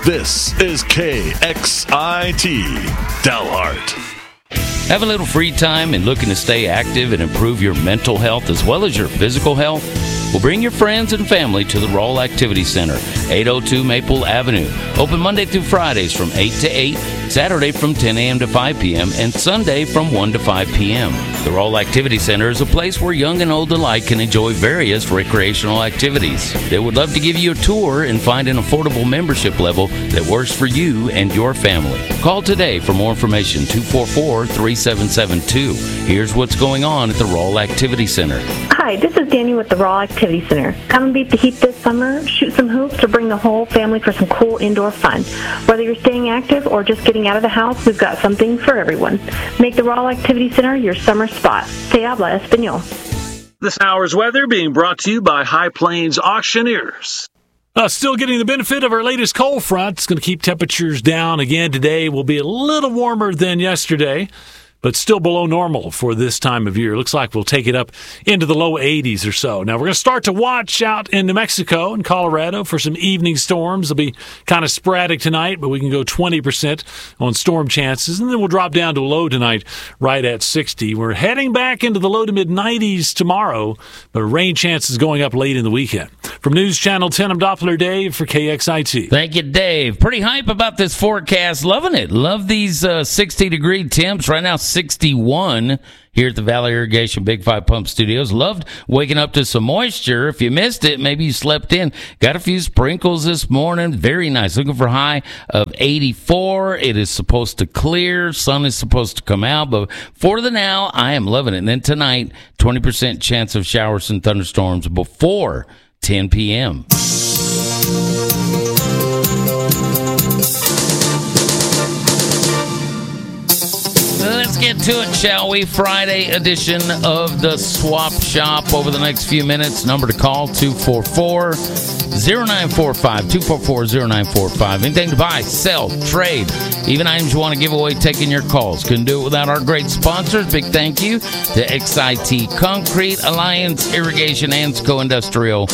This is KXIT Dalhart. Have a little free time and looking to stay active and improve your mental health as well as your physical health? Well, bring your friends and family to the Roll Activity Center, 802 Maple Avenue. Open Monday through Fridays from 8 to 8, Saturday from 10 a.m. to 5 p.m., and Sunday from 1 to 5 p.m. The Roll Activity Center is a place where young and old alike can enjoy various recreational activities. They would love to give you a tour and find an affordable membership level that works for you and your family. Call today for more information, 244-3772. Here's what's going on at the Roll Activity Center. Hi, this is Daniel with the Raw Activity Center. Come and beat the heat this summer, shoot some hoops, or bring the whole family for some cool indoor fun. Whether you're staying active or just getting out of the house, we've got something for everyone. Make the Raw Activity Center your summer spot. Se habla español. This hour's weather being brought to you by High Plains Auctioneers. Still getting the benefit of our latest cold front. It's going to keep temperatures down again today. Will be a little warmer than yesterday, but still below normal for this time of year. Looks like we'll take it up into the low 80s or so. Now, we're going to start to watch out in New Mexico and Colorado for some evening storms. They'll be kind of sporadic tonight, but we can go 20% on storm chances, and then we'll drop down to a low tonight right at 60. We're heading back into the low to mid-90s tomorrow, but rain chances going up late in the weekend. From News Channel 10, I'm Doppler Dave for KXIT. Thank you, Dave. Pretty hype about this forecast. Loving it. Love these 60-degree temps. Right now, 61 here at the Valley Irrigation Big 5 Pump Studios. Loved waking up to some moisture. If you missed it, maybe you slept in. Got a few sprinkles this morning. Very nice. Looking for a high of 84. It is supposed to clear. Sun is supposed to come out. But for the now, I am loving it. And then tonight, 20% chance of showers and thunderstorms before 10 p.m. Let's get to it, shall we? Friday edition of the Swap Shop over the next few minutes. Number to call, 244-0945, 244-0945. Anything to buy, sell, trade, even items you want to give away, taking your calls. Couldn't do it without our great sponsors. Big thank you to XIT Concrete, Alliance Irrigation, Ansco Industrial.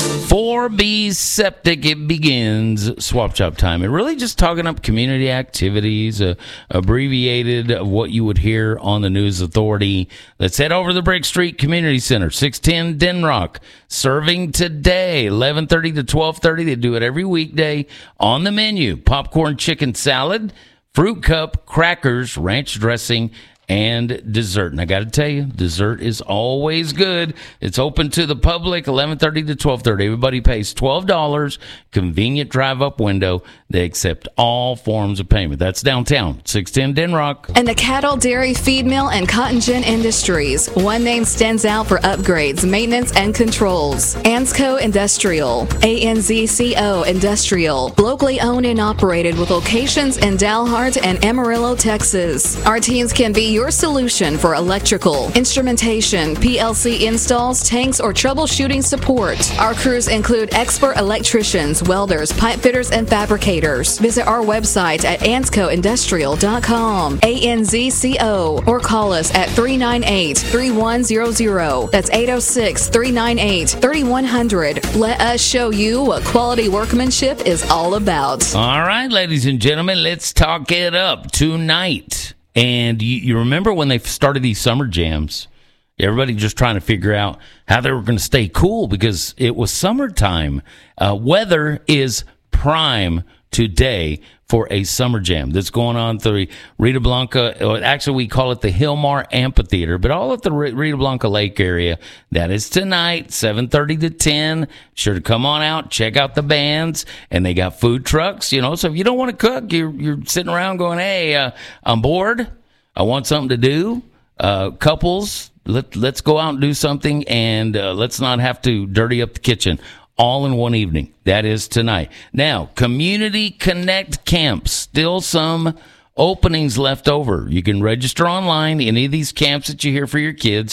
4B Septic, it begins. Swap Shop time. And really just talking up community activities, abbreviated of what you would hear on the News Authority. Let's head over to the Brick Street Community Center, 610 Denrock. Serving today, 11:30 to 12:30. They do it every weekday. On the menu, popcorn chicken salad, fruit cup, crackers, ranch dressing, and dessert. And I got to tell you, dessert is always good. It's open to the public, 11:30 to 12:30. Everybody pays $12. Convenient drive-up window. They accept all forms of payment. That's downtown, 610 Denrock. And the cattle, dairy, feed mill, and cotton gin industries. One name stands out for upgrades, maintenance, and controls. Ansco Industrial. ANZCO Industrial. Locally owned and operated with locations in Dalhart and Amarillo, Texas. Our teams can be your solution for electrical, instrumentation, PLC installs, tanks, or troubleshooting support. Our crews include expert electricians, welders, pipe fitters, and fabricators. Visit our website at anscoindustrial.com, ANZCO, or call us at 398-3100. That's 806-398-3100. Let us show you what quality workmanship is all about. All right, ladies and gentlemen, let's talk it up tonight. And you remember when they started these summer jams, everybody just trying to figure out how they were going to stay cool because it was summertime. Weather is prime today for a summer jam that's going on through Rita Blanca. Actually, we call it the Hillmar Amphitheater, but all at the Rita Blanca Lake area. That is tonight, 7:30 to 10. Sure to come on out, check out the bands, and they got food trucks. So if you don't want to cook, you're sitting around going, "Hey, I'm bored. I want something to do." Couples, let's go out and do something, and let's not have to dirty up the kitchen. All in one evening. That is tonight. Now, Community Connect camps. Still some openings left over. You can register online. Any of these camps that you hear for your kids,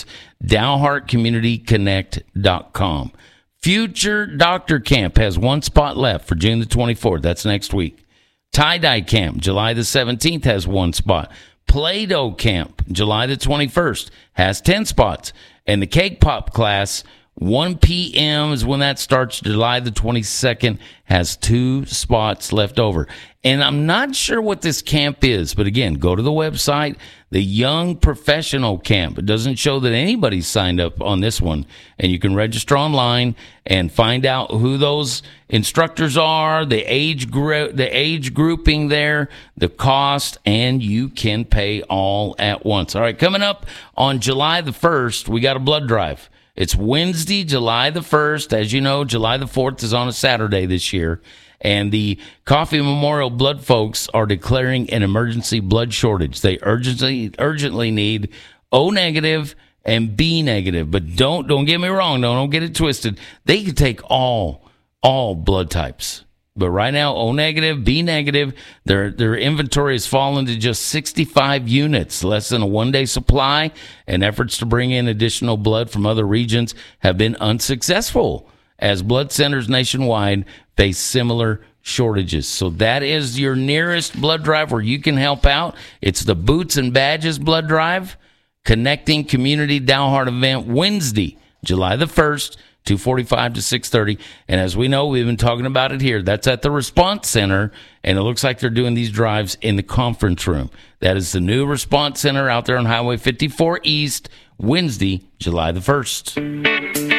DalhartCommunityConnect.com. Future Doctor Camp has one spot left for June the 24th. That's next week. Tie-Dye Camp, July the 17th, has one spot. Play-Doh Camp, July the 21st, has 10 spots. And the Cake Pop class 1 p.m. is when that starts. July the 22nd has 2 spots left over. And I'm not sure what this camp is, but again, go to the website, the Young Professional Camp. It doesn't show that anybody's signed up on this one. And you can register online and find out who those instructors are, the age grouping there, the cost, and you can pay all at once. All right, coming up on July the 1st, we got a blood drive. It's Wednesday, July the 1st. As you know, July the 4th is on a Saturday this year. And the Coffee Memorial Blood folks are declaring an emergency blood shortage. They urgently need O negative and B negative. But don't get me wrong. Don't get it twisted. They can take all blood types. But right now, O negative, B negative, their inventory has fallen to just 65 units, less than a one-day supply, and efforts to bring in additional blood from other regions have been unsuccessful as blood centers nationwide face similar shortages. So that is your nearest blood drive where you can help out. It's the Boots and Badges Blood Drive, Connecting Community Dalhart event, Wednesday, July the 1st, 2:45 to 6:30. And as we know, we've been talking about it here. That's at the Response Center, and it looks like they're doing these drives in the conference room. That is the new Response Center out there on Highway 54 East, Wednesday, July the 1st.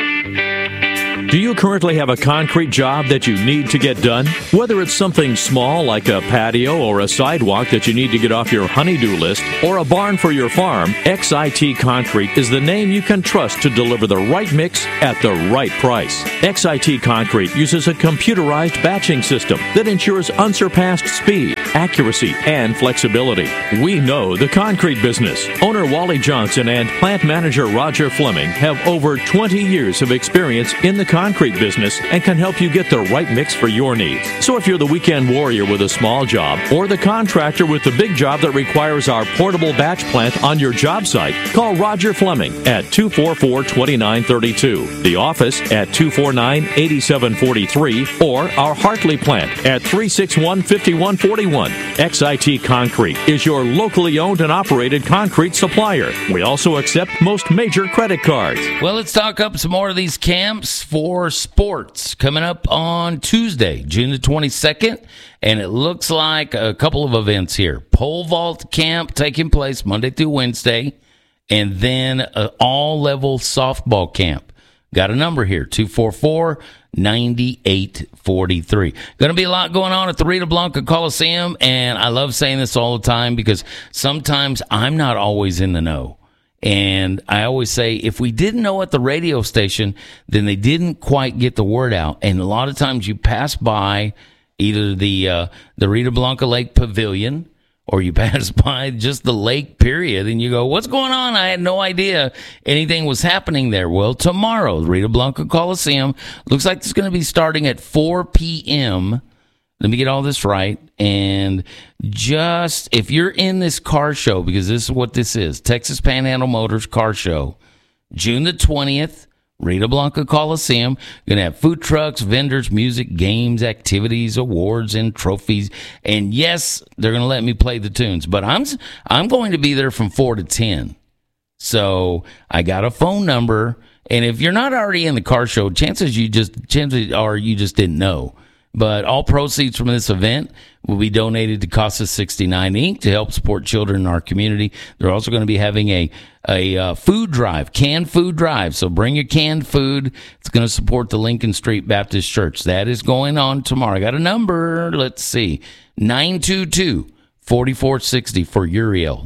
Do you currently have a concrete job that you need to get done? Whether it's something small like a patio or a sidewalk that you need to get off your honey-do list, or a barn for your farm, XIT Concrete is the name you can trust to deliver the right mix at the right price. XIT Concrete uses a computerized batching system that ensures unsurpassed speed, accuracy, and flexibility. We know the concrete business. Owner Wally Johnson and plant manager Roger Fleming have over 20 years of experience in the concrete business and can help you get the right mix for your needs. So if you're the weekend warrior with a small job or the contractor with the big job that requires our portable batch plant on your job site, call Roger Fleming at 244-2932, the office at 249-8743, or our Hartley plant at 361-5141. XIT Concrete is your locally owned and operated concrete supplier. We also accept most major credit cards. Well, let's talk up some more of these camps for sports coming up on Tuesday, June the 22nd, and it looks like a couple of events here. Pole vault camp taking place Monday through Wednesday, and then an all-level softball camp. Got a number here, 244-9843. Going to be a lot going on at the Rita Blanca Coliseum, and I love saying this all the time because sometimes I'm not always in the know. And I always say, if we didn't know at the radio station, then they didn't quite get the word out. And a lot of times you pass by either the Rita Blanca Lake Pavilion, or you pass by just the lake, period, and you go, what's going on? I had no idea anything was happening there. Well, tomorrow, the Rita Blanca Coliseum looks like it's going to be starting at 4 p.m., let me get all this right. And just, if you're in this car show, because this is what this is, Texas Panhandle Motors Car Show, June the 20th, Rita Blanca Coliseum. Going to have food trucks, vendors, music, games, activities, awards, and trophies. And yes, they're going to let me play the tunes. But I'm going to be there from 4 to 10. So I got a phone number. And if you're not already in the car show, chances are you just didn't know. But all proceeds from this event will be donated to Casa 69 Inc. to help support children in our community. They're also going to be having a food drive, canned food drive. So bring your canned food. It's going to support the Lincoln Street Baptist Church. That is going on tomorrow. I got a number. Let's see. 922-4460 for Uriel.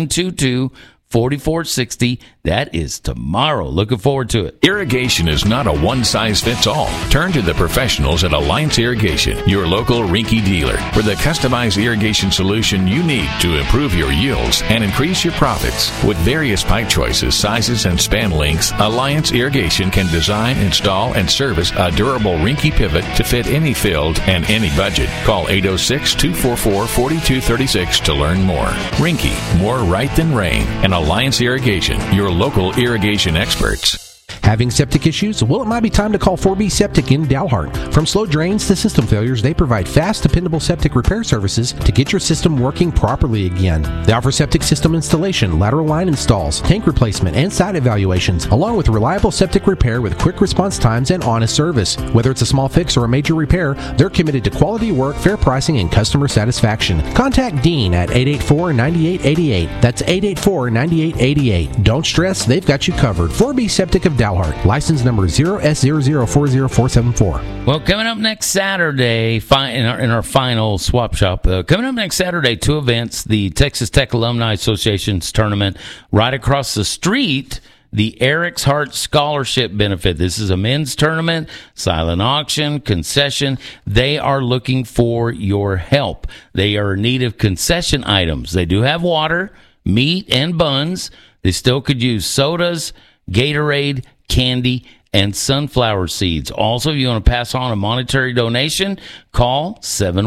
922-4460. That is tomorrow. Looking forward to it. Irrigation is not a one-size-fits-all. Turn to the professionals at Alliance Irrigation, your local Rinky dealer, for the customized irrigation solution you need to improve your yields and increase your profits. With various pipe choices, sizes, and span lengths, Alliance Irrigation can design, install, and service a durable Rinky pivot to fit any field and any budget. Call 806-244-4236 to learn more. Rinky, more right than rain, and Alliance Irrigation, your local irrigation experts. Having septic issues? Well, it might be time to call 4B Septic in Dalhart. From slow drains to system failures, they provide fast, dependable septic repair services to get your system working properly again. They offer septic system installation, lateral line installs, tank replacement, and site evaluations, along with reliable septic repair with quick response times and honest service. Whether it's a small fix or a major repair, they're committed to quality work, fair pricing, and customer satisfaction. Contact Dean at 884-9888. That's 884-9888. Don't stress, they've got you covered. 4B Septic of Dalhart. License number 0S0040474. Well, coming up next Saturday, in our final swap shop, coming up next Saturday, 2 events, the Texas Tech Alumni Association's tournament right across the street, the Eric's Heart Scholarship Benefit. This is a men's tournament, silent auction, concession. They are looking for your help. They are in need of concession items. They do have water, meat, and buns. They still could use sodas, Gatorade, candy, and sunflower seeds. Also, if you want to pass on a monetary donation, call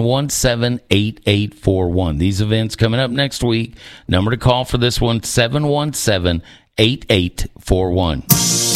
717-8841. These events coming up next week. Number to call for this one, 717-8841.